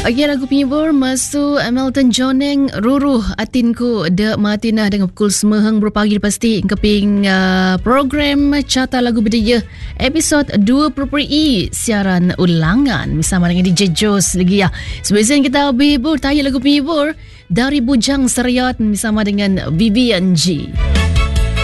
Okey, lagu penghibur Masu Hamilton Joneng Ruruh Atinku de Martina dengan pukul semeheng berpagi pasti keping program Carta Lagu Berdaya episod 2.E siaran ulangan bersama dengan DJ Jos lagi ya. Sebelum kita berhibur tanya lagu penghibur dari Bujang Seriat bersama dengan Vivian G.